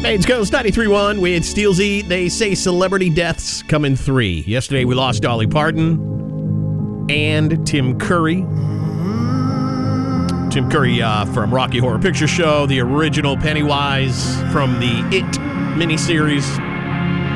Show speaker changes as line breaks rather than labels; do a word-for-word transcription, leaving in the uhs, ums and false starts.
Maine's Coast ninety-three point one with Steelsy. They say celebrity deaths come in three. Yesterday we lost Dolly Parton and Tim Curry. Tim Curry uh, from Rocky Horror Picture Show, the original Pennywise from the It miniseries.